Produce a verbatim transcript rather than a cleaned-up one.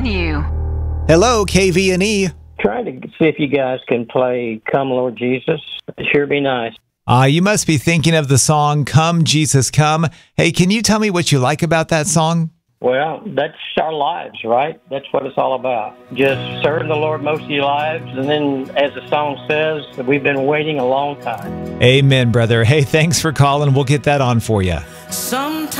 on you. Hello, K V and E. Trying to see if you guys can play Come Lord Jesus. It'd sure be nice. Uh, you must be thinking of the song Come, Jesus, Come. Hey, can you tell me what you like about that song? Well, that's our lives, right? That's what it's all about. Just serving the Lord most of your lives. And then, as the song says, we've been waiting a long time. Amen, brother. Hey, thanks for calling. We'll get that on for you. Sometimes